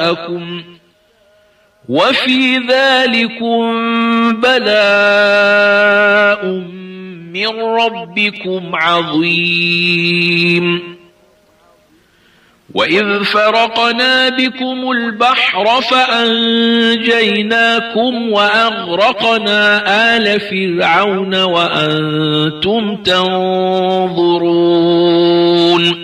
أَبْنَاءَكُمْ وَفِي ذَلِكُمْ بَلَاءٌ مِّن رَّبِّكُمْ عَظِيمٌ وَإِذْ فَرَقْنَا بِكُمُ الْبَحْرَ فَأَنجَيْنَاكُمْ وَأَغْرَقْنَا آلَ فِرْعَوْنَ وَأَنتُمْ تَنظُرُونَ